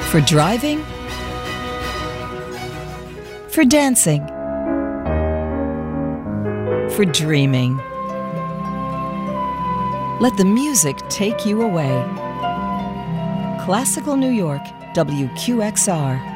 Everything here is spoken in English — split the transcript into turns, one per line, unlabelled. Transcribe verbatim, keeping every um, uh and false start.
For driving? For dancing? For dreaming? Let the music take you away. Classical New York, W Q X R.